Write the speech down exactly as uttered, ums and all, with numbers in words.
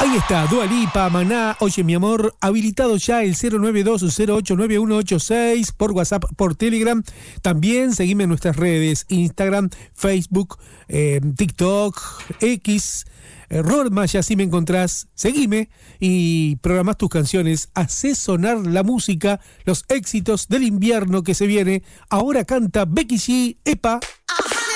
Ahí está, Dua Lipa, Maná, Oye mi amor, habilitado ya el cero nueve dos cero ocho nueve uno ocho seis por WhatsApp, por Telegram. También seguime en nuestras redes, Instagram, Facebook, eh, TikTok, X, eh, Robert Maya, si me encontrás, seguime y programás tus canciones, hacés sonar la música, los éxitos del invierno que se viene. Ahora canta Becky G, Epa.